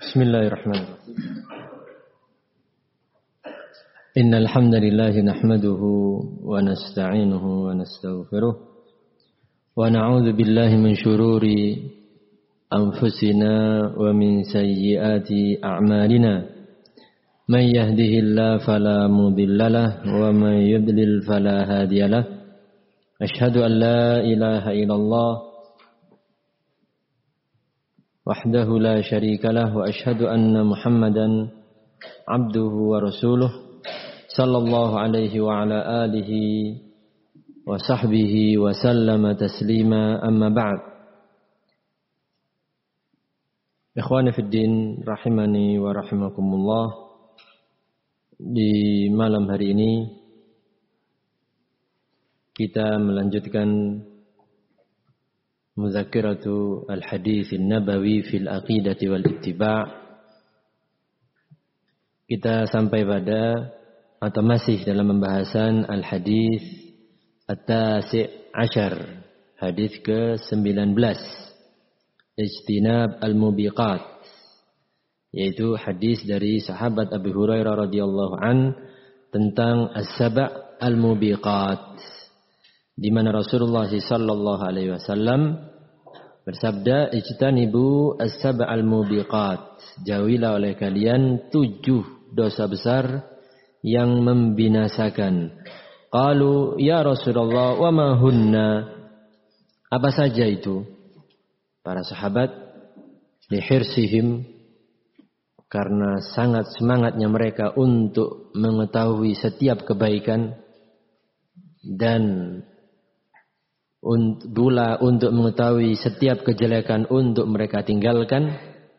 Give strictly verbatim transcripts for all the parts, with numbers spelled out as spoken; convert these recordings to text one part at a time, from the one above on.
Bismillahirrahmanirrahim. Innal hamdalillah nahmaduhu wa nasta'inuhu wa nastaghfiruh wa na'udzu billahi min shururi anfusina wa min sayyiati a'malina. Man yahdihillahu fala mudilla lahu wa man yudlil fala hadiya lahu. Asyhadu an la ilaha illallah wahdahu la syarika lah wa asyhadu anna Muhammadan abduhu wa rasuluh sallallahu alaihi wa ala alihi wa sahbihi wa sallama taslima amma ba'd. Ikhwani fid din rahimani wa rahimakumullah, di malam hari ini kita melanjutkan Mudzakiratu al-Hadits an-Nabawi fil Aqidati wal Ittiba'. Kita sampai pada atau masih dalam pembahasan al-Hadits at-Tasi' Ashar, hadis ke sembilan belas, Ijtinab al-Mubiqat, yaitu hadis dari sahabat Abu Hurairah radhiyallahu an tentang as-sab' al-mubiqat, di mana Rasulullah sallallahu alaihi wasallam bersabda, ijtanibu as-sab' al-mubiqat, jauhilah oleh kalian tujuh dosa besar yang membinasakan. Qalu ya Rasulullah wa ma hunna, apa saja itu? Para sahabat lihirsihim, karena sangat semangatnya mereka untuk mengetahui setiap kebaikan dan pula untuk mengetahui setiap kejelekan untuk mereka tinggalkan.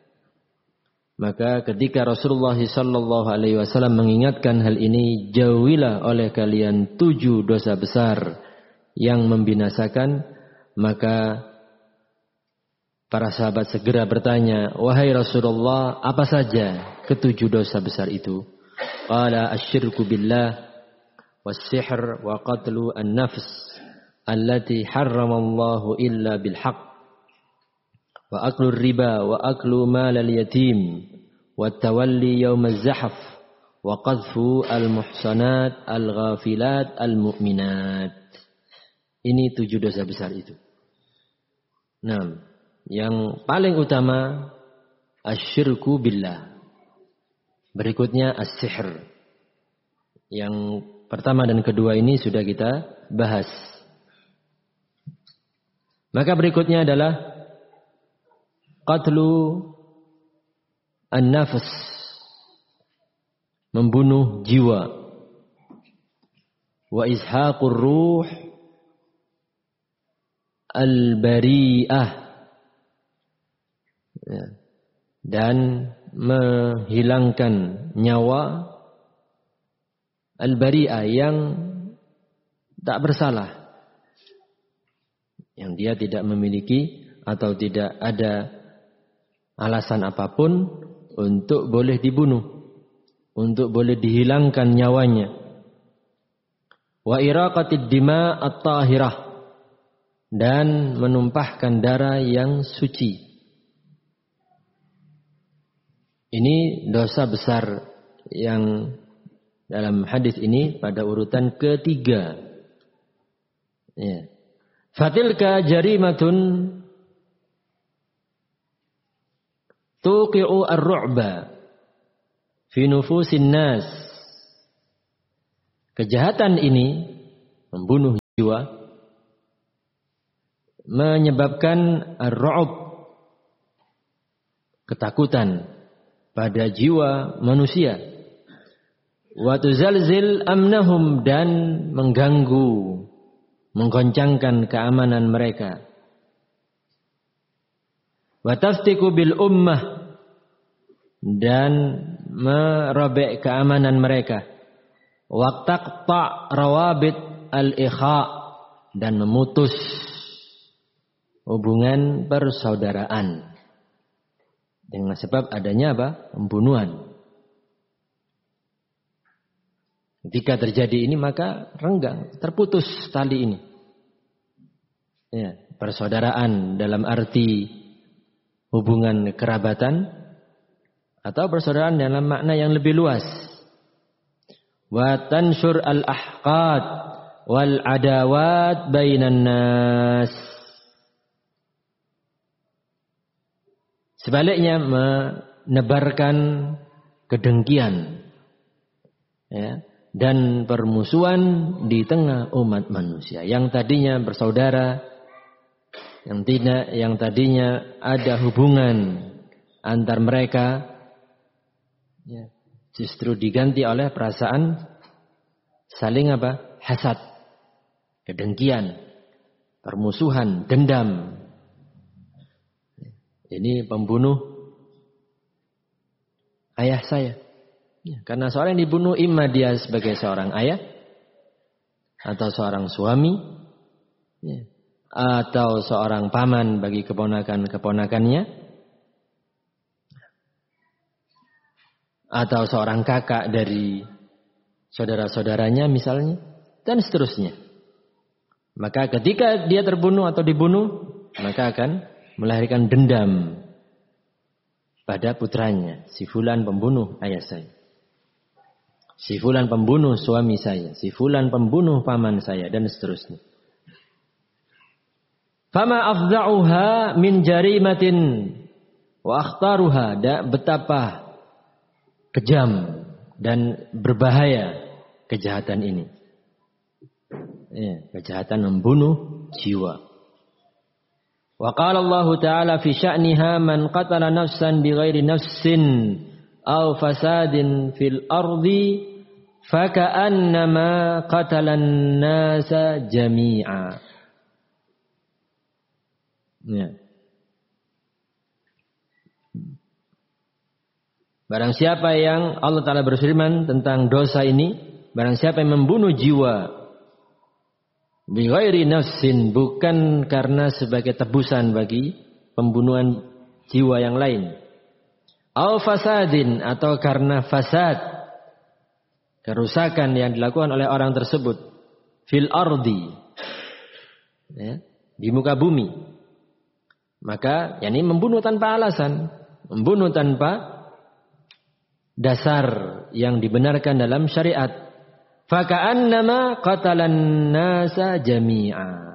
Maka ketika Rasulullah sallallahu alaihi wasallam mengingatkan hal ini, jauhilah oleh kalian tujuh dosa besar yang membinasakan, maka para sahabat segera bertanya, wahai Rasulullah, apa saja ketujuh dosa besar itu? Qala asyirku billah was-sihr wa qatlu an-nafs allati harramallahu illa bil haqq wa aklu riba wa aklu malal yatim wa tawalli yawmaz zahf wa qadhfu al muhsanat al ghafilat al mu'minat. Ini tujuh dosa besar itu. Nah, yang paling utama asyirku billah, berikutnya as-sihr. Yang pertama dan kedua ini sudah kita bahas. Maka berikutnya adalah qatlu an-nafs, membunuh jiwa, wa ishaqur ruh al-bari'ah, dan menghilangkan nyawa al-bari'ah yang tak bersalah, yang dia tidak memiliki atau tidak ada alasan apapun untuk boleh dibunuh, untuk boleh dihilangkan nyawanya. Wa iraqatid dima at-tahirah, dan menumpahkan darah yang suci. Ini dosa besar yang dalam hadis ini pada urutan ketiga. Ya. Fatilka jarimatun tuqi'u ar-ru'ba fi nufusin nas. Kejahatan ini, membunuh jiwa, menyebabkan ar-ru'b, ketakutan pada jiwa manusia. Wa tuzalzil amnahum, dan mengganggu, menggoncangkan keamanan mereka. Wa taftiku bil ummah, dan merobek keamanan mereka. Wa taqta' rawabit al-ikha, dan memutus hubungan persaudaraan dengan sebab adanya apa? Pembunuhan. Ketika terjadi ini maka renggang, terputus tali ini. Ya, persaudaraan dalam arti hubungan kerabatan atau persaudaraan dalam makna yang lebih luas. Wa tansyur al-ahqad wal adawat bainan nas. Sebaliknya menebarkan kedengkian, ya, dan permusuhan di tengah umat manusia yang tadinya bersaudara, yang tidak, yang tadinya ada hubungan antar mereka, ya, justru diganti oleh perasaan saling apa? Hasad, kedengkian, permusuhan, dendam. Ini pembunuh ayah saya. Ya, karena seorang yang dibunuh imma dia sebagai seorang ayah, atau seorang suami, ya, atau seorang paman bagi keponakan-keponakannya, atau seorang kakak dari saudara-saudaranya misalnya, dan seterusnya. Maka ketika dia terbunuh atau dibunuh, maka akan melahirkan dendam pada putranya. Si fulan pembunuh ayah saya, si fulan pembunuh suami saya, si fulan pembunuh paman saya, dan seterusnya. Fama afda'uha min jarimatin wa akhtaruha. Betapa kejam dan berbahaya kejahatan ini. Ya, kejahatan membunuh jiwa. Wa qala Allah Ta'ala fi sya'niha man qatala nafsan bighairi nafsin aw fasadin fil ardi faka'annama qatalan nasa jami'a. Ya. Barang siapa yang Allah Ta'ala berfirman tentang dosa ini, barang siapa yang membunuh jiwa bighairi nafsin, bukan karena sebagai tebusan bagi pembunuhan jiwa yang lain, au fasadin, atau karena fasad, kerusakan yang dilakukan oleh orang tersebut, fil ardi, ya, di muka bumi, maka yakni membunuh tanpa alasan, membunuh tanpa dasar yang dibenarkan dalam syariat. Faka'annama qatalan nasa jami'a.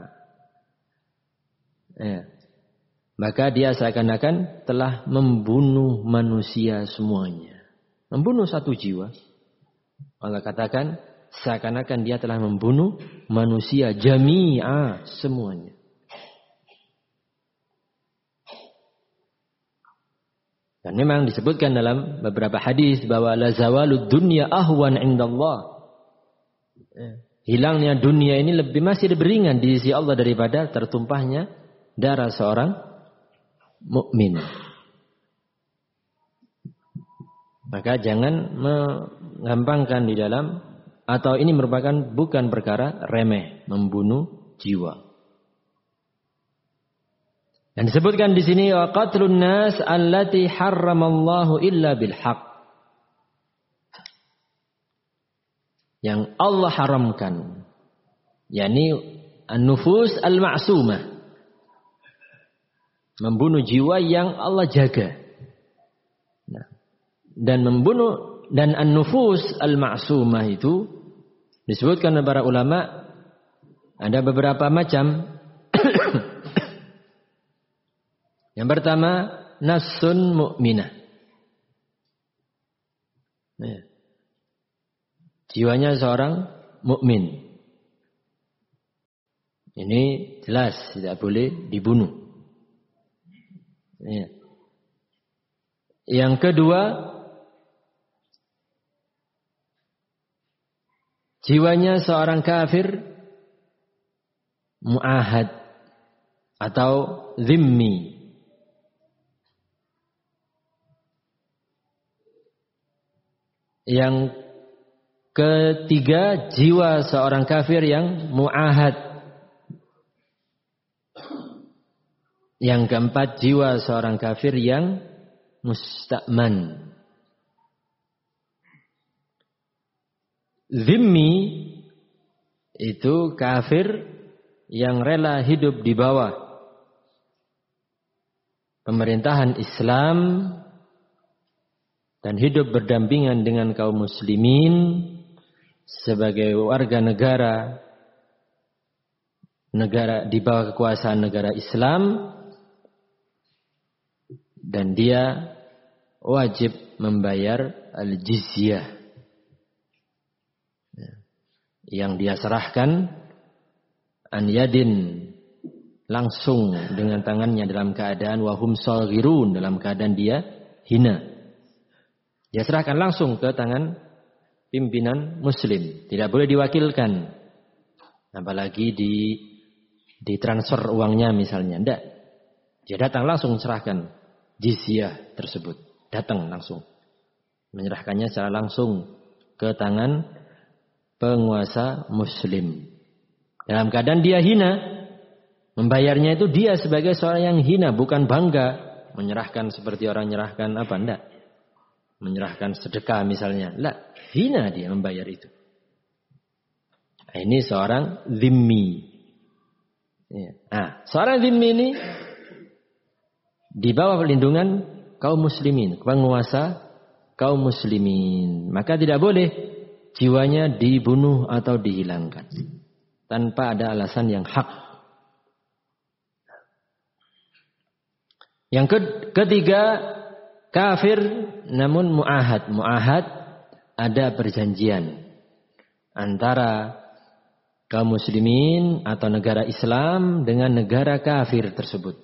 Ya. Maka dia seakan-akan telah membunuh manusia semuanya. Membunuh satu jiwa. Allah katakan seakan-akan dia telah membunuh manusia jami'a, semuanya. Dan memang disebutkan dalam beberapa hadis bahwa la zawalud dunya ahwan indallah. Hilangnya dunia ini lebih masih lebih ringan di sisi Allah daripada tertumpahnya darah seorang mukmin. Maka jangan menggampangkan di dalam, atau ini merupakan bukan perkara remeh membunuh jiwa. Dan disebutkan di sini wa qatlun nas allati harramallahu illa bil haqq. Yang Allah haramkan, yakni an-nufus al-ma'sumah, membunuh jiwa yang Allah jaga. Nah, dan membunuh dan an-nufus al-ma'sumah itu disebutkan oleh para ulama ada beberapa macam. Yang pertama, nafsun mu'minah. Nah, jiwanya seorang mukmin. Ini jelas tidak boleh dibunuh. Ya. Yang kedua, jiwanya seorang kafir mu'ahad atau zimmi. Yang ketiga, jiwa seorang kafir yang mu'ahad. Yang keempat, jiwa seorang kafir yang musta'man. Zimmi itu kafir yang rela hidup di bawah pemerintahan Islam dan hidup berdampingan dengan kaum muslimin sebagai warga negara negara di bawah kekuasaan negara Islam, dan dia wajib membayar al-jizyah yang dia serahkan an yadin, langsung dengan tangannya dalam keadaan wahum saghirun, dalam keadaan dia hina. Dia serahkan langsung ke tangan pimpinan muslim, tidak boleh diwakilkan, apalagi di ditransfer uangnya misalnya, tidak. Dia datang langsung serahkan jizyah tersebut, datang langsung menyerahkannya secara langsung ke tangan penguasa muslim dalam keadaan dia hina. Membayarnya itu dia sebagai seorang yang hina, bukan bangga menyerahkan seperti orang menyerahkan apa, enggak, menyerahkan sedekah misalnya, enggak, hina dia membayar itu. Nah, ini seorang zimmi. Nah, seorang zimmi ini di bawah perlindungan kaum muslimin, penguasa kaum muslimin, maka tidak boleh jiwanya dibunuh atau dihilangkan tanpa ada alasan yang hak. Yang ketiga, kafir namun mu'ahad. Mu'ahad, ada perjanjian antara kaum muslimin atau negara Islam dengan negara kafir tersebut.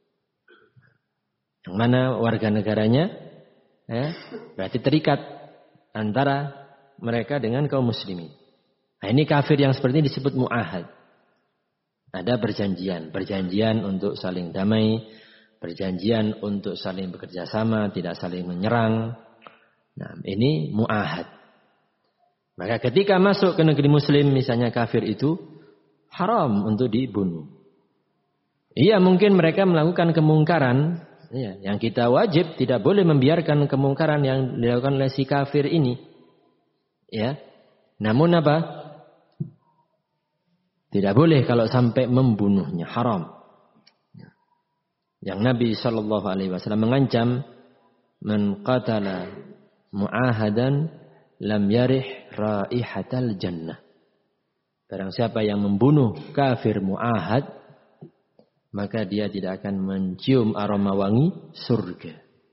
Yang mana warga negaranya ya, berarti terikat antara mereka dengan kaum muslimin. Nah, ini kafir yang seperti ini disebut mu'ahad. Ada perjanjian, perjanjian untuk saling damai, perjanjian untuk saling bekerja sama, tidak saling menyerang. Nah, ini mu'ahad. Maka ketika masuk ke negeri muslim, misalnya kafir itu, haram untuk dibunuh. Iya, mungkin mereka melakukan kemungkaran, ya, yang kita wajib tidak boleh membiarkan kemungkaran yang dilakukan oleh si kafir ini. Ya, namun apa? Tidak boleh kalau sampai membunuhnya, haram. Yang Nabi shallallahu alaihi wasallam mengancam, man qatala mu'ahadan lam yarih raihatal jannah. Barang siapa yang membunuh kafir mu'ahad, maka dia tidak akan mencium aroma wangi surga.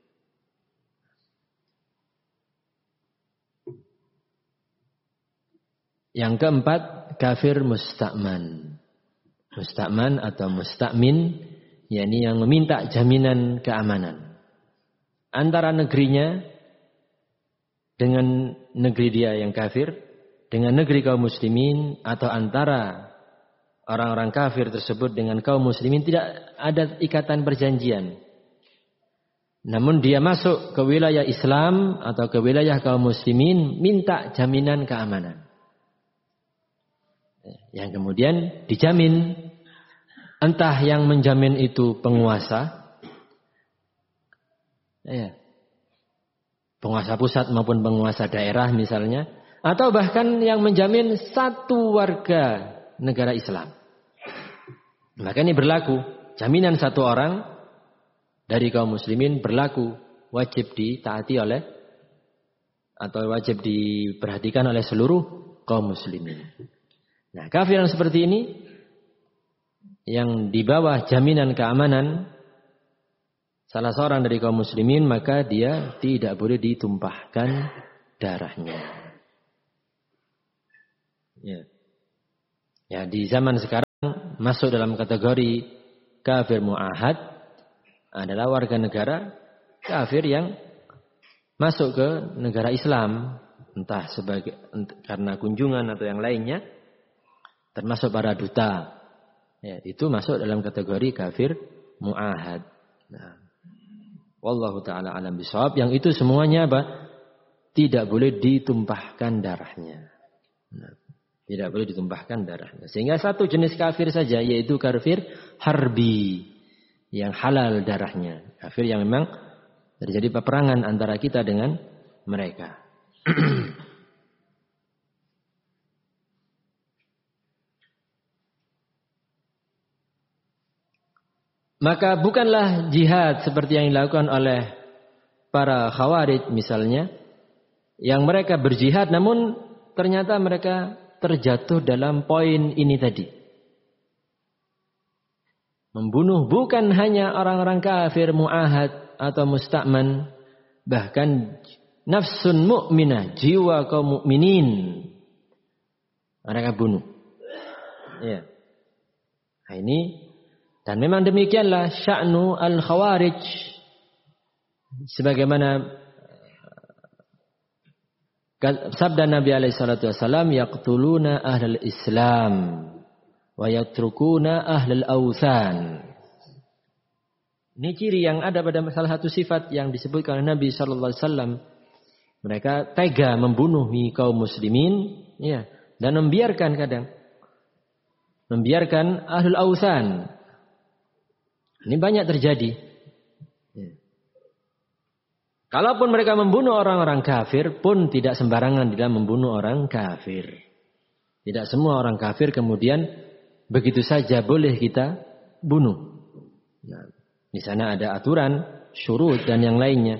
Yang keempat, kafir musta'man. Musta'man atau musta'min, yakni yang meminta jaminan keamanan antara negerinya dengan negeri dia yang kafir, dengan negeri kaum muslimin, atau antara orang-orang kafir tersebut dengan kaum muslimin. Tidak ada ikatan perjanjian, namun dia masuk ke wilayah Islam atau ke wilayah kaum muslimin, minta jaminan keamanan yang kemudian dijamin. Entah yang menjamin itu penguasa, ya, penguasa pusat maupun penguasa daerah misalnya, atau bahkan yang menjamin satu warga negara Islam. Maka ini berlaku, jaminan satu orang dari kaum muslimin berlaku, wajib ditaati oleh atau wajib diperhatikan oleh seluruh kaum muslimin. Nah, kafir yang seperti ini, yang di bawah jaminan keamanan salah seorang dari kaum muslimin, maka dia tidak boleh ditumpahkan darahnya. Ya. Ya, di zaman sekarang masuk dalam kategori kafir mu'ahad adalah warga negara kafir yang masuk ke negara Islam, entah sebagai entah karena kunjungan atau yang lainnya, termasuk para duta. Ya, itu masuk dalam kategori kafir mu'ahad. Nah, wallahu ta'ala alam bisawab. Yang itu semuanya apa? Tidak boleh ditumpahkan darahnya. Nah, tidak boleh ditumpahkan darahnya. Sehingga satu jenis kafir saja, yaitu kafir harbi, yang halal darahnya. Kafir yang memang terjadi peperangan antara kita dengan mereka. Maka bukanlah jihad seperti yang dilakukan oleh para Khawarij misalnya, yang mereka berjihad namun ternyata mereka terjatuh dalam poin ini tadi. Membunuh bukan hanya orang-orang kafir mu'ahad atau musta'man, bahkan nafsun mu'minah, jiwa kaum mukminin mereka bunuh. Ya. Nah ini, dan memang demikianlah sya'nu al-Khawarij, sebagaimana sabda Nabi alaihi salatu wasallam, yaqtuluna ahlal Islam wa yatrukuna ahlal awthan. Ini ciri yang ada pada salah satu sifat yang disebutkan oleh Nabi sallallahu alaihi wasallam. Mereka tega membunuh kaum muslimin, ya, dan membiarkan kadang membiarkan ahlul awthan. Ini banyak terjadi. Ya. Kalaupun mereka membunuh orang-orang kafir pun tidak sembarangan di dalam membunuh orang kafir. Tidak semua orang kafir kemudian begitu saja boleh kita bunuh. Nah, di sana ada aturan, syurut dan yang lainnya.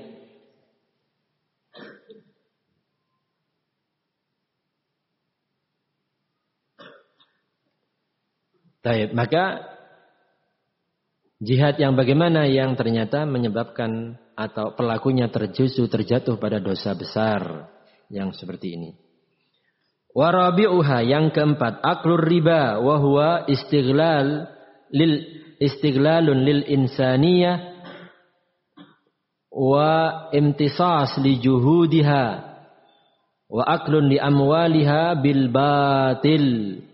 Baik, maka jihad yang bagaimana yang ternyata menyebabkan atau pelakunya terjusu terjatuh pada dosa besar yang seperti ini. Warabi'uha, yang keempat, aklur riba wa huwa istighlal lil istighlalun lil insaniyah wa imtisas li juhudiha wa aklun li amwaliha bil batil.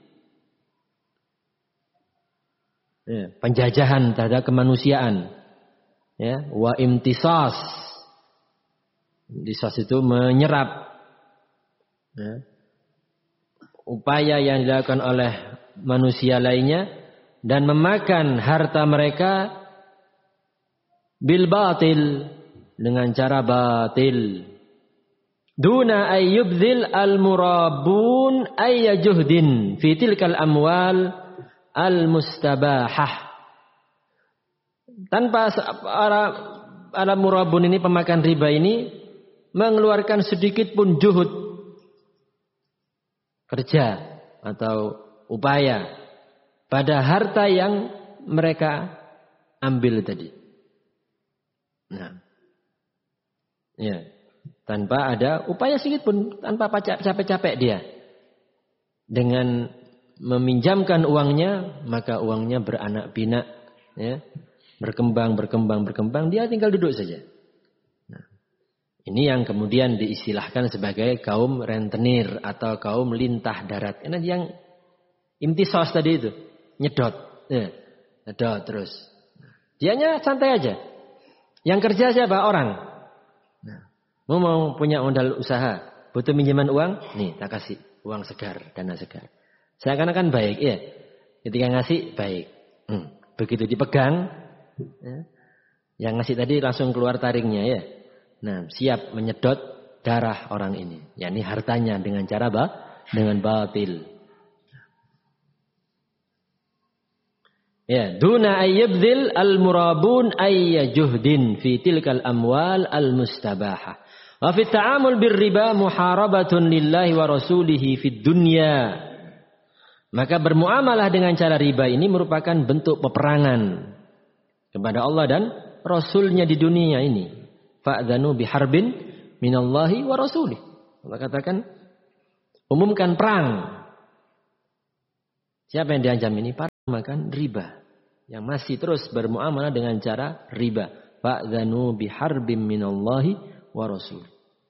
Ya, penjajahan terhadap kemanusiaan, ya, wa imtisas, imtisas itu menyerap, ya, upaya yang dilakukan oleh manusia lainnya dan memakan harta mereka bil batil, dengan cara batil. Duna ayyubdhil al murabun ayyajuhdin fi tilkal amwal al-mustabahah. Tanpa para, para murabun ini, pemakan riba ini, mengeluarkan sedikit pun juhud, kerja atau upaya pada harta yang mereka ambil tadi. Nah, ya, tanpa ada upaya sedikit pun, tanpa capek-capek dia. Dengan meminjamkan uangnya, maka uangnya beranak pinak, ya, berkembang, berkembang, berkembang, dia tinggal duduk saja. Nah, ini yang kemudian diistilahkan sebagai kaum rentenir atau kaum lintah darat. Karena yang imtisos tadi itu, nyedot, ya, nyedot terus. Dianya santai aja. Yang kerja siapa? Orang. Nah, mau mau punya modal usaha, butuh minjaman uang, nih tak kasih uang segar, dana segar. Seakan-akan baik, ya. Ketika ngasih, baik. Hmm. Begitu dipegang, ya, yang ngasih tadi langsung keluar taringnya, ya. Nah, siap menyedot darah orang ini. Ya, ini hartanya dengan cara apa? Dengan batil. Ya, duna ayyabdhil al-murabun ayyajuhdin fi tilkal amwal al-mustabahah. Wa fi ta'amul birriba muharabatun lillahi wa rasulihi fid dunya. Maka bermuamalah dengan cara riba ini merupakan bentuk peperangan kepada Allah dan Rasulnya di dunia ini. Fa'dhanu biharbin minallahi wa rasulih. Allah katakan, umumkan perang. Siapa yang diancam ini? Para pemakan riba, yang masih terus bermuamalah dengan cara riba. Fa'dhanu biharbin minallahi wa rasulih.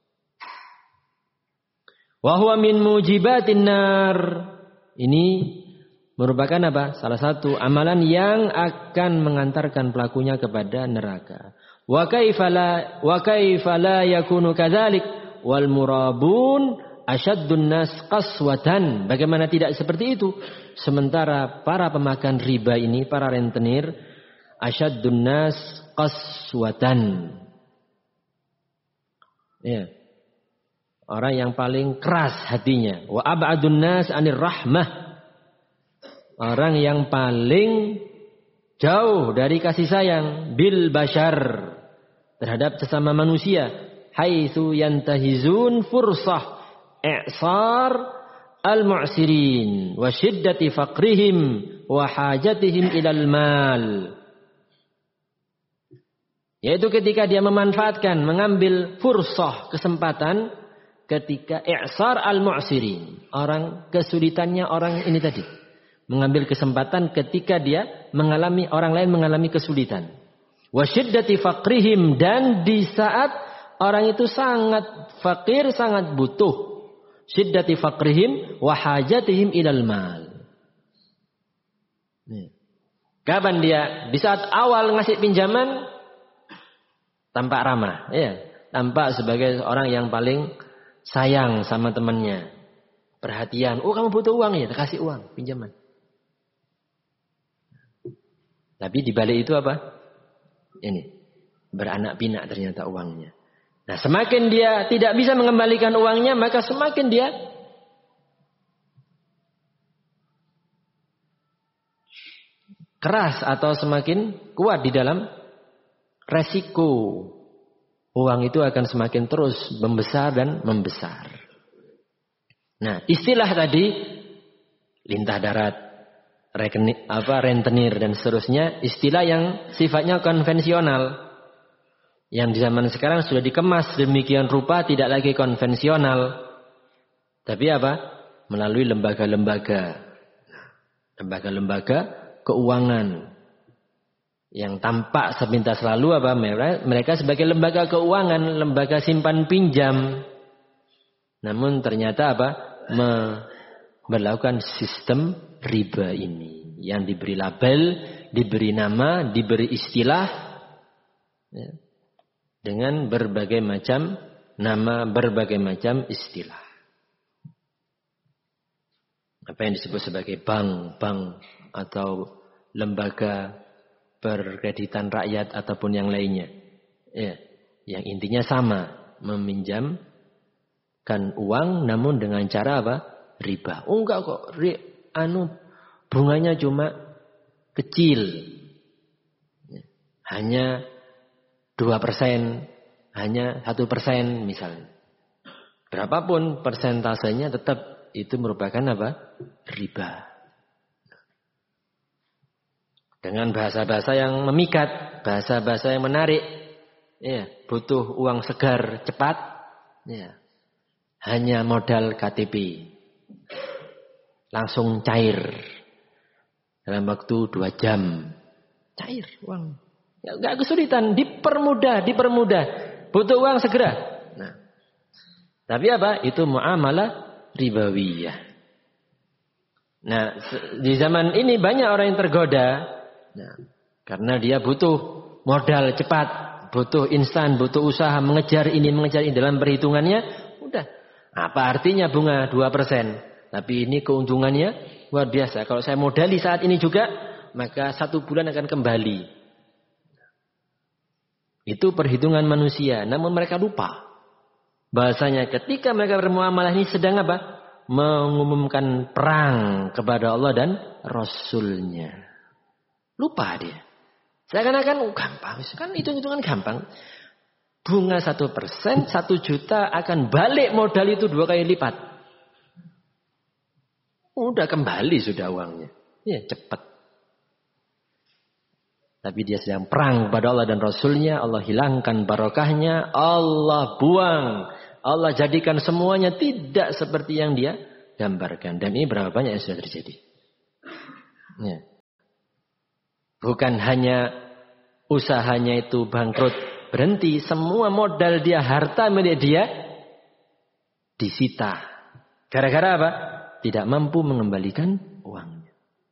Wa huwa min mujibatin nar. Ini merupakan apa? Salah satu amalan yang akan mengantarkan pelakunya kepada neraka. Wa kaifa la wa kaifa la yakunu kadzalik wal murabun asyaddun nas qaswatan. Bagaimana tidak seperti itu? Sementara para pemakan riba ini, para rentenir, asyaddun nas qaswatan. Ya. Orang yang paling keras hatinya. Wa ab'adun nas anir rahmah. Orang yang paling jauh dari kasih sayang. Bil bashar. terhadap sesama manusia. Haitsu yantahizun fursah i'sar al-mu'sirin wa syiddati faqrihim wa hajatihim ilal mal. Yaitu ketika dia memanfaatkan, mengambil fursah, kesempatan ketika i'sar al-mu'sirin, orang kesulitannya orang ini tadi. Mengambil kesempatan ketika dia mengalami, orang lain mengalami kesulitan. Wa syiddati faqrihim, dan di saat orang itu sangat fakir, sangat butuh. Syiddati faqrihim wa hajatihim ilal mal. Kapan dia? Di saat awal ngasih pinjaman tampak ramah, ya, tampak sebagai orang yang paling sayang sama temannya. Perhatian, oh kamu butuh uang ya, kasih uang, pinjaman. Tapi di balik itu apa? Ini, beranak pinak ternyata uangnya. Nah, semakin dia tidak bisa mengembalikan uangnya, maka semakin dia keras atau semakin kuat di dalam resiko. Uang itu akan semakin terus membesar dan membesar. Nah, istilah tadi lintah darat, rekening, apa rentenir dan seterusnya, istilah yang sifatnya konvensional. Yang di zaman sekarang sudah dikemas demikian rupa, tidak lagi konvensional. Tapi apa? Melalui lembaga-lembaga. Lembaga-lembaga keuangan. Yang tampak sepintas lalu apa? Mereka sebagai lembaga keuangan, lembaga simpan pinjam. Namun ternyata apa? Melakukan sistem riba ini. Yang diberi label, diberi nama, diberi istilah. Ya, dengan berbagai macam nama, berbagai macam istilah. Apa yang disebut sebagai bank, bank atau lembaga perkreditan rakyat ataupun yang lainnya. Ya, yang intinya sama, meminjamkan uang namun dengan cara apa? Riba. Oh enggak kok, ri, anu bunganya cuma kecil. Ya, hanya dua persen, hanya satu persen misalnya. Berapapun persentasenya tetap itu merupakan apa? Riba. Dengan bahasa-bahasa yang memikat, bahasa-bahasa yang menarik. Ya, butuh uang segar cepat. Ya. Hanya modal K T P. Langsung cair. Dalam waktu dua jam. Cair uang. Ya, gak kesulitan, dipermudah, dipermudah. Butuh uang segera. Nah, tapi apa? Itu muamalah ribawiyah. Nah, di zaman ini banyak orang yang tergoda. Nah, karena dia butuh modal cepat, butuh instan, butuh usaha, mengejar ini, mengejar ini dalam perhitungannya. Udah, apa artinya bunga dua persen? Tapi ini keuntungannya luar biasa. Kalau saya modali saat ini juga, maka satu bulan akan kembali. Itu perhitungan manusia. Namun mereka lupa. Bahasanya ketika mereka bermuamalah ini sedang apa? Mengumumkan perang kepada Allah dan Rasulnya. Lupa dia. Seakan-akan oh, gampang. Kan hitung-hitungan gampang. Bunga satu persen, satu juta akan balik modal itu dua kali lipat. Udah kembali sudah uangnya. Ya cepat. Tapi dia sedang perang kepada Allah dan Rasulnya. Allah hilangkan barokahnya. Allah buang. Allah jadikan semuanya tidak seperti yang dia gambarkan. Dan ini berapa banyak yang sudah terjadi. Ya. Bukan hanya usahanya itu bangkrut, berhenti. Semua modal dia, harta milik dia disita. Gara-gara apa? Tidak mampu mengembalikan uangnya.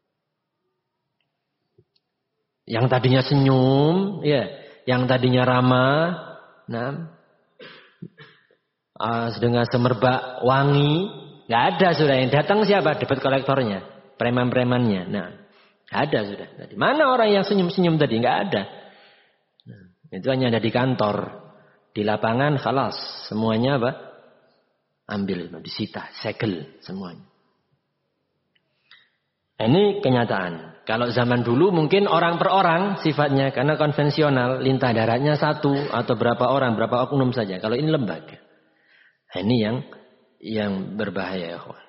Yang tadinya senyum, ya, yang tadinya ramah, nah, uh, dengan semerbak wangi, nggak ada sudah. Yang datang siapa? Debt kolektornya, preman-premannya. Nah, ada sudah. Tadi mana orang yang senyum-senyum tadi? Nggak ada. Nah, itu hanya ada di kantor, di lapangan, khalas, semuanya apa? Ambil, disita, segel semuanya. Ini kenyataan. Kalau zaman dulu mungkin orang per orang sifatnya karena konvensional, lintah daratnya satu atau berapa orang, berapa oknum saja. Kalau ini lembaga. Nah, ini yang yang berbahaya, ya kawan.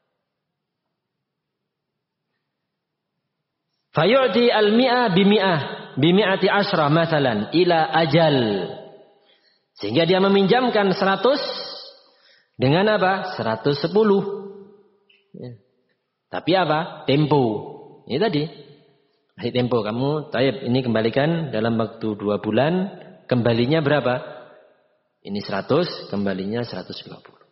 Fayu'ti al-mi'ah bimi'ah, bimi'ati asyrah masalan ila ajal. Sehingga dia meminjamkan seratus dengan apa? seratus sepuluh. Ya. Tapi apa? Tempo. Ini tadi. Kasih tempo. Kamu, taib, ini kembalikan dalam waktu dua bulan. Kembalinya berapa? Ini seratus, kembalinya seratus lima puluh.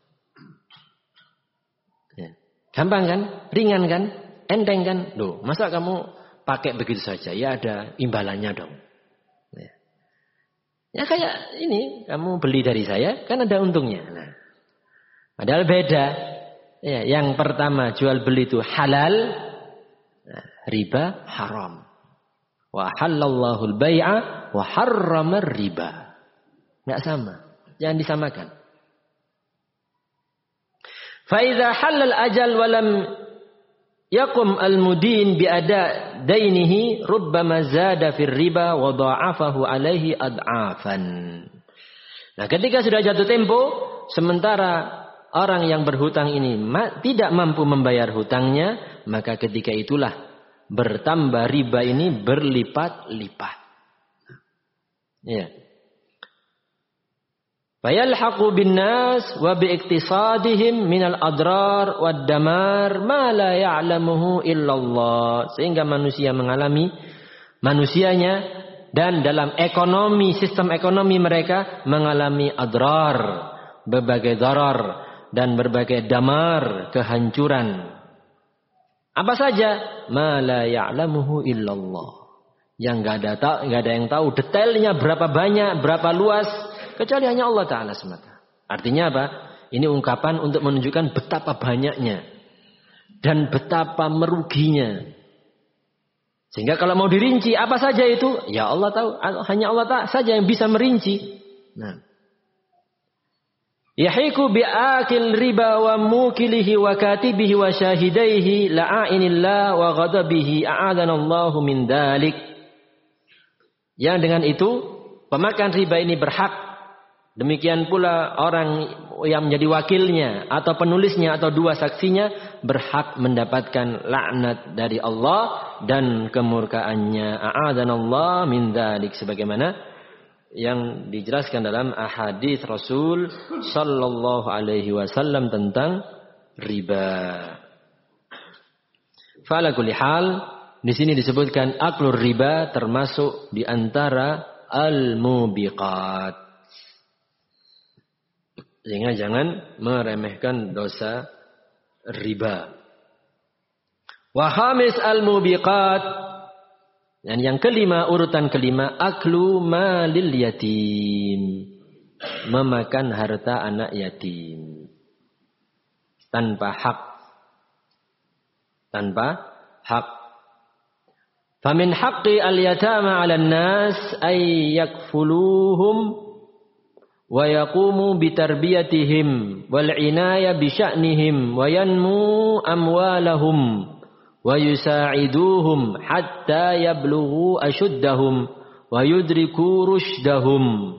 Ya. Gampang kan? Ringan kan? Enteng kan? Loh, masa kamu pakai begitu saja? Ya ada imbalannya dong. Ya, ya kayak ini. Kamu beli dari saya, kan ada untungnya. Nah, padahal beda. Ya, yang pertama jual beli itu halal, nah, riba haram. Wa halallahu al-bai'a wa harrama riba. Enggak sama, jangan disamakan. Fa idza halal ajal wa lam yaqum al-mudin bi ada dainihi rubbama zada fir riba wa dha'afahu alaihi ad'afan. Nah, ketika sudah jatuh tempo sementara orang yang berhutang ini ma- tidak mampu membayar hutangnya, maka ketika itulah bertambah riba ini berlipat-lipat. Ya. Fayalhaqu bin nas wa bi iktisadihim minal adrar wad damar ma la ya'lamuhu illallah. Sehingga manusia mengalami manusianya dan dalam ekonomi, sistem ekonomi mereka mengalami adrar, berbagai darar dan berbagai damar, kehancuran. Apa saja? Ma la ya'lamuhu illallah. Yang enggak ada enggak ada yang tahu detailnya berapa banyak, berapa luas kecuali hanya Allah Ta'ala semata. Artinya apa? Ini ungkapan untuk menunjukkan betapa banyaknya dan betapa meruginya. Sehingga kalau mau dirinci apa saja itu, ya Allah tahu, hanya Allah Ta'ala saja yang bisa merinci. Nah, yahiku bi'akil riba wa mukilihi wa katibihi wa syahidaihi la'ainillah wa ghadabihi a'adanallahu min dalik. Yang dengan itu pemakan riba ini berhak. Demikian pula orang yang menjadi wakilnya atau penulisnya atau dua saksinya berhak mendapatkan laknat dari Allah dan kemurkaannya. A'adanallah min dalik, sebagaimana yang dijelaskan dalam ahadits Rasul sallallahu alaihi wasallam tentang riba. Fala kulli hal, di sini disebutkan aklur riba termasuk di antara al-mubiqat. Sehingga jangan meremehkan dosa riba. Wa khamis al-mubiqat, dan yang kelima, urutan kelima, aklu malil yatim, memakan harta anak yatim tanpa hak, tanpa hak. Famin haqqi al-yatama 'alan nas ay yakfuluhum wa yaqumu bitarbiyatihim wal inaya bi sya'nihim wa yanmu amwalahum wa yusa'iduhum hatta yablughu ashuddahum wa yudriku rushdahum.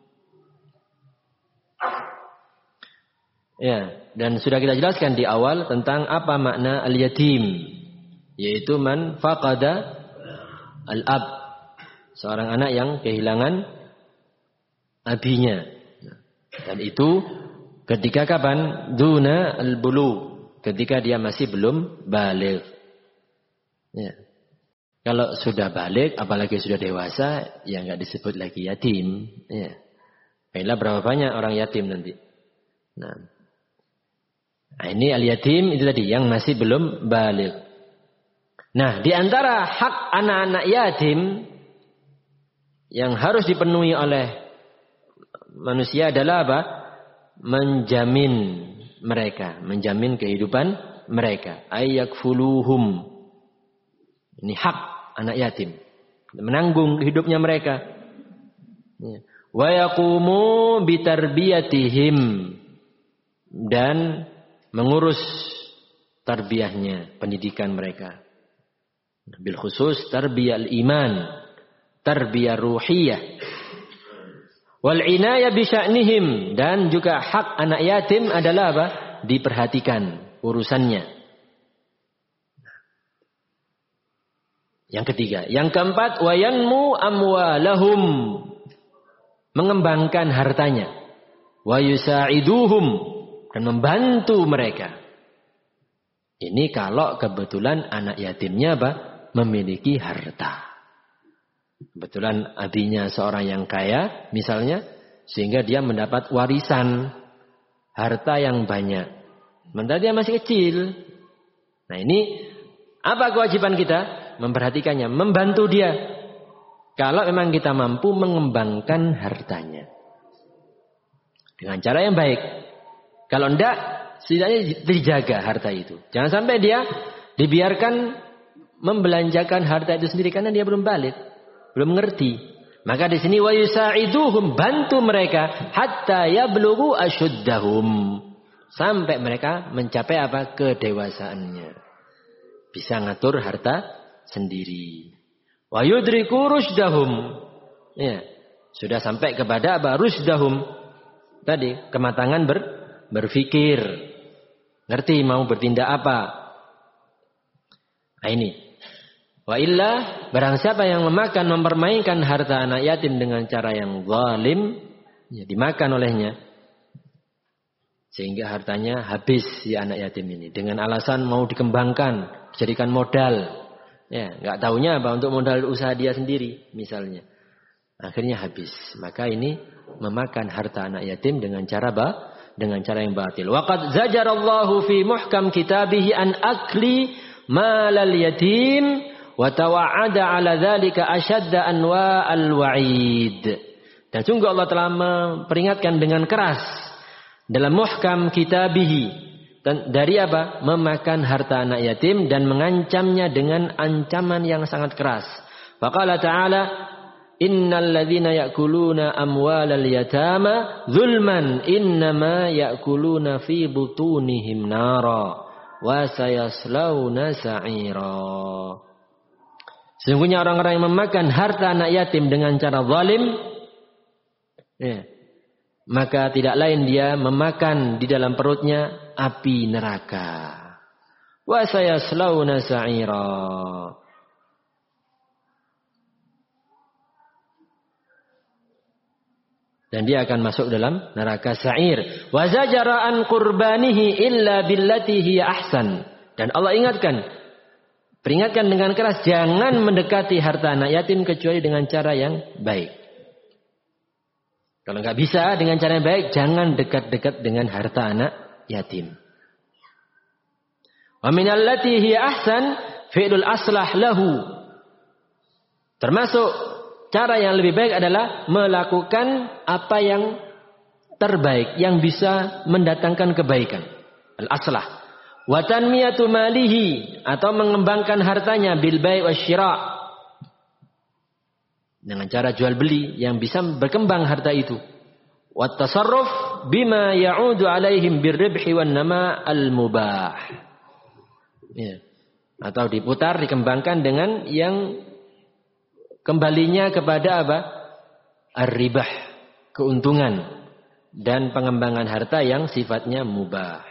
Ya, dan sudah kita jelaskan di awal tentang apa makna al-yatim, yaitu man faqada al-ab, seorang anak yang kehilangan abinya. Dan itu ketika kapan? Duna al-bulu, ketika dia masih belum baligh. Ya. Kalau sudah baligh, apalagi sudah dewasa, ya nggak disebut lagi yatim. Ya. Baiklah, berapa banyak orang yatim nanti? Nah, nah ini al-yatim itu tadi yang masih belum baligh. Nah, di antara hak anak-anak yatim yang harus dipenuhi oleh manusia adalah apa? Menjamin mereka, menjamin kehidupan mereka. Ayyakfuluhum. Ini hak anak yatim, menanggung hidupnya mereka. Wa yaqumu bitarbiyatihim, dan mengurus tarbiyahnya, pendidikan mereka. Bil khusus tarbiyah iman, tarbiyah ruhiyah. Wal inayah bi sya'nihim, dan juga hak anak yatim adalah apa? Diperhatikan urusannya. Yang ketiga, yang keempat, wayanmu amwalahum, mengembangkan hartanya, wa yusa'iduhum, dan membantu mereka. Ini kalau kebetulan anak yatimnya apa? Memiliki harta. Kebetulan abinya seorang yang kaya misalnya, sehingga dia mendapat warisan harta yang banyak. Sementara dia masih kecil. Nah ini apa kewajiban kita? Memperhatikannya, membantu dia. Kalau memang kita mampu mengembangkan hartanya dengan cara yang baik. Kalau enggak, setidaknya dijaga harta itu. Jangan sampai dia dibiarkan membelanjakan harta itu sendiri karena dia belum balik, belum mengerti. Maka di sini wa yusa'iduhum, bantu mereka hatta yablughu ashuddahum, sampai mereka mencapai apa? Kedewasaannya. Bisa ngatur harta sendiri. Wa yudriku rusydahum. Ya, sudah sampai kepada apa? Rusydahum. Tadi kematangan ber, berpikir. Ngerti mau bertindak apa. Nah ini. Wa illa, barang siapa yang memakan, mempermainkan harta anak yatim dengan cara yang zalim, ya dimakan olehnya, sehingga hartanya habis si anak yatim ini dengan alasan mau dikembangkan, dijadikan modal. Ya, nggak taunya apa, untuk modal usaha dia sendiri misalnya. Akhirnya habis. Maka ini memakan harta anak yatim dengan cara apa? Dengan cara yang batil. Waqad zajarallahu fi muhkam kitabihi an akli malal yatim wa tawa'ada 'ala dzalika ashadda anwa'al wa'id. Dan sungguh Allah telah memperingatkan dengan keras dalam muhkam kitabihi dari apa? Memakan harta anak yatim, dan mengancamnya dengan ancaman yang sangat keras. Faqala ta'ala, innal ladzina ya'kuluna amwalal yatama zulman innama ya'kuluna fi butunihim nara wa sayaslawna sa'ira. Sesungguhnya orang-orang yang memakan harta anak yatim dengan cara zalim, ya, maka tidak lain dia memakan di dalam perutnya api neraka. Wa sayaslawna sa'ira. Dan dia akan masuk dalam neraka sa'ir. Wa zajara an qurbanihi illa billati hiya ahsan. Dan Allah ingatkan, peringatkan dengan keras, jangan mendekati harta anak yatim kecuali dengan cara yang baik. Kalau nggak bisa dengan cara yang baik, jangan dekat-dekat dengan harta anak yatim. Wa min allati hiya ahsan fi'lul aslah lahu. Termasuk cara yang lebih baik adalah melakukan apa yang terbaik, yang bisa mendatangkan kebaikan. Al-aslah. Wa tanmiyatu malihi, atau mengembangkan hartanya bil bai' wasyira', dengan cara jual beli yang bisa berkembang harta itu. Wa tasarruf bima ya'udu alaihim birribhi wan nama al-mubah. Ya. Atau diputar, dikembangkan dengan yang kembalinya kepada apa? Ar-ribah, keuntungan, dan pengembangan harta yang sifatnya mubah.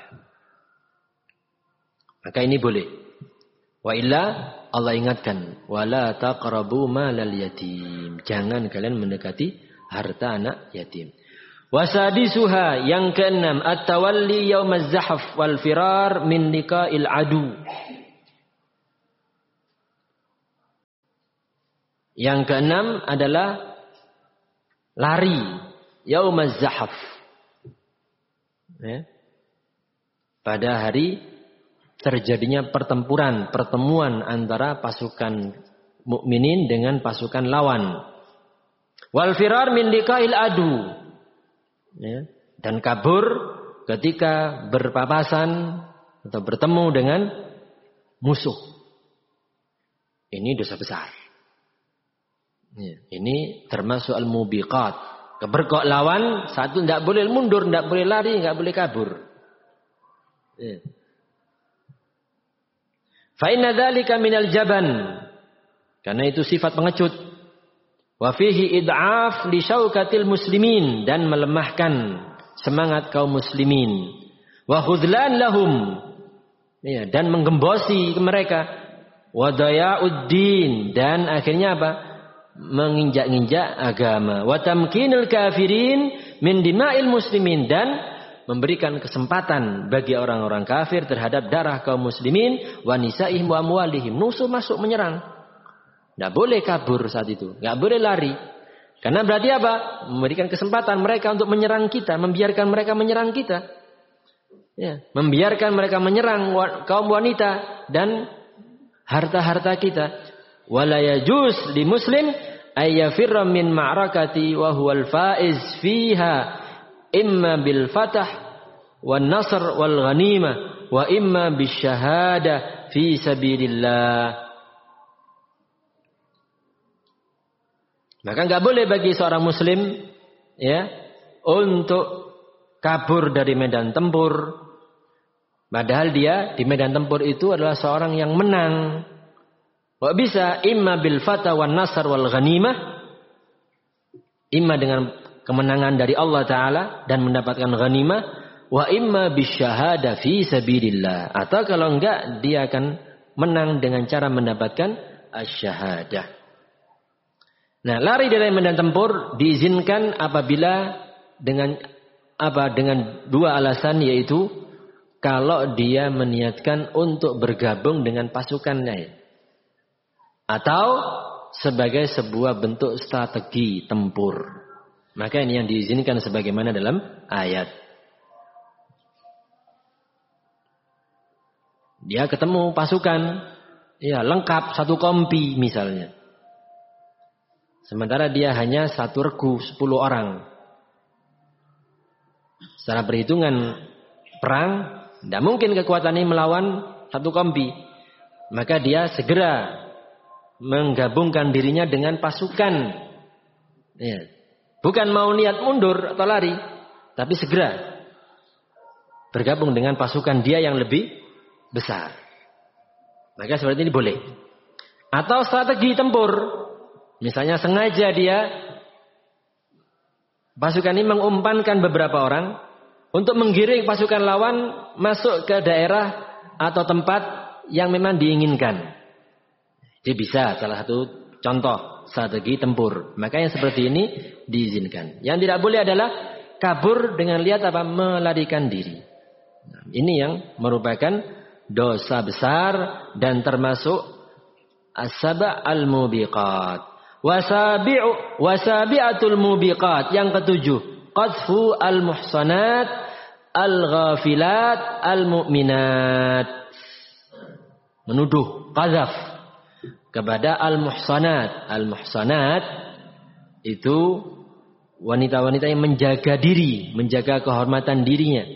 Maka ini boleh. Wa illa, Allah ingatkan, wala taqrabu malal yatim. Jangan kalian mendekati harta anak yatim. Wasadisuha, yang keenam, at-tawalli yaumaz zahf wal firar min liqa'il adu. Yang keenam adalah lari yaumaz zahf. Ya. Pada hari terjadinya pertempuran, pertemuan antara pasukan mukminin dengan pasukan lawan. Wal firar min liqa'il adu. Ya. Dan kabur ketika berpapasan atau bertemu dengan musuh. Ini dosa besar. Ya. Ini termasuk al-mubiqat. Keberkok lawan, satu tidak boleh mundur, tidak boleh lari, tidak boleh kabur. Ya. Fa inna dzalika minal jaban. Karena itu sifat pengecut. Wa fihi id'af li syaukatil muslimin, dan melemahkan semangat kaum muslimin. Wa khudlan lahum, ya, dan menggembosi mereka. Wa daya'uddin, dan akhirnya apa? Menginjak-injak agama. Wa tamkinul kafirin min dima'il muslimin, dan memberikan kesempatan bagi orang-orang kafir terhadap darah kaum muslimin. Wa nisa'ihim wa amwalihim, musuh masuk menyerang. Tidak boleh kabur saat itu. Tidak boleh lari. Karena berarti apa? Memberikan kesempatan mereka untuk menyerang kita. Membiarkan mereka menyerang kita. Ya, membiarkan mereka menyerang kaum wanita dan harta-harta kita. Wala yajuz li muslim ayyafirra min ma'rakati wa huwal faiz fiha imma bil fatah wan nasr wal ghanimah wa imma bis syahada fi sabilillah. Maka nggak boleh bagi seorang muslim, ya, untuk kabur dari medan tempur. Padahal dia di medan tempur itu adalah seorang yang menang. Wa bisa imma bil fatah wan nasr wal ghanimah, imma dengan kemenangan dari Allah Ta'ala dan mendapatkan ghanimah, wa imma bis syahada fi sabilillah, atau kalau enggak dia akan menang dengan cara mendapatkan asy-syahadah. Nah, lari dari medan tempur diizinkan apabila dengan apa? Dengan dua alasan, yaitu kalau dia meniatkan untuk bergabung dengan pasukannya, atau sebagai sebuah bentuk strategi tempur. Maka ini yang diizinkan sebagaimana dalam ayat. Dia ketemu pasukan, ya, lengkap satu kompi misalnya. Sementara dia hanya satu regu, sepuluh orang. Secara perhitungan perang, tidak mungkin kekuatan ini melawan satu kompi. Maka dia segera menggabungkan dirinya dengan pasukan. Ya. Bukan mau niat mundur atau lari, tapi segera bergabung dengan pasukan dia yang lebih besar. Maka seperti ini boleh. Atau strategi tempur. Misalnya sengaja dia, pasukan ini mengumpankan beberapa orang untuk menggiring pasukan lawan masuk ke daerah atau tempat yang memang diinginkan. Jadi bisa salah satu contoh strategi tempur. Maka yang seperti ini diizinkan. Yang tidak boleh adalah kabur dengan lihat apa? Melarikan diri. Nah, ini yang merupakan dosa besar dan termasuk as-saba' al-mubiqat. Wasabi'u wasabi'atul mubiqat, yang ketujuh, qadfu al-muhsanat al-ghafilat al-mu'minat. Menuduh, qadzaf kepada al-muhsanat. Al-muhsanat itu wanita-wanita yang menjaga diri, menjaga kehormatan dirinya.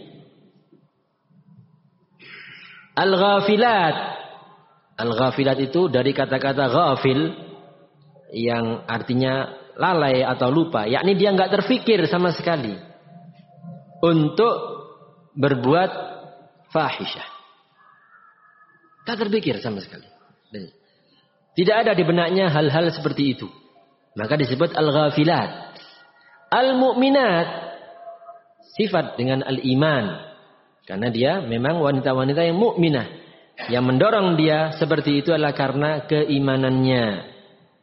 Al-ghafilat. Al-ghafilat itu dari kata-kata ghafil, yang artinya lalai atau lupa, yakni dia nggak terfikir sama sekali untuk berbuat fahisyah. Tak terfikir sama sekali. Tidak ada di benaknya hal-hal seperti itu. Maka disebut al-ghafilat. Al-mu'minat, sifat dengan al-iman, karena dia memang wanita-wanita yang mukminah. Yang mendorong dia seperti itu adalah karena keimanannya.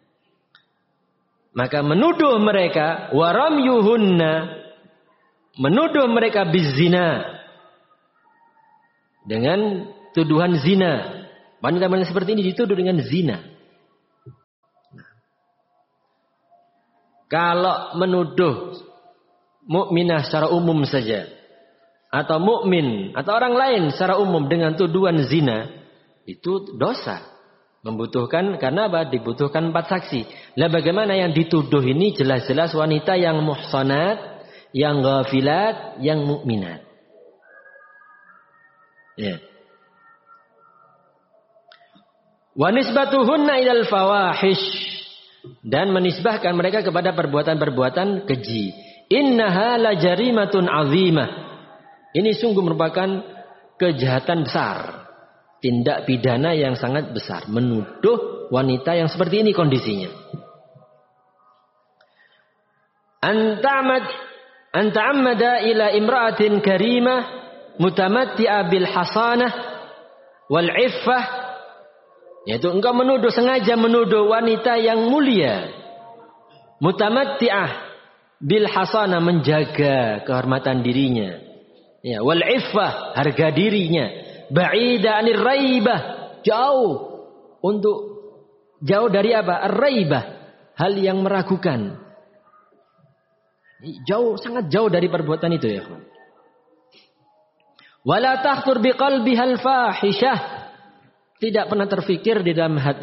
Maka menuduh mereka, waramyuhunna, menuduh mereka bizina, dengan tuduhan zina. Wanita-wanita seperti ini dituduh dengan zina. Kalau menuduh mukminah secara umum saja, atau mukmin atau orang lain secara umum dengan tuduhan zina, itu dosa. Membutuhkan, karena apa? Dibutuhkan empat saksi. Lah bagaimana yang dituduh ini jelas-jelas wanita yang muhsanat, yang ghafilat, yang mukminat. Ya. Wa nisbatuhunna ilal fawahish, dan menisbahkan mereka kepada perbuatan-perbuatan keji. Innaha la jarimatun azimah. Ini sungguh merupakan kejahatan besar. tindak pidana yang sangat besar, menuduh wanita yang seperti ini kondisinya. Anta'amad anta'ammada ila imra'atin karimah mutamatti'a bil hasanah wal iffah, yaitu engkau menuduh, sengaja menuduh wanita yang mulia, mutamatti'ah bil hasanah, menjaga kehormatan dirinya, ya, wal iffah, harga dirinya, ba'ida anir raibah, jauh untuk jauh dari apa? Ar-raibah, hal yang meragukan. Jauh, sangat jauh dari perbuatan itu, ya. Wala takhtur biqalbiha al-fahishah, tidak pernah terfikir di dalam hati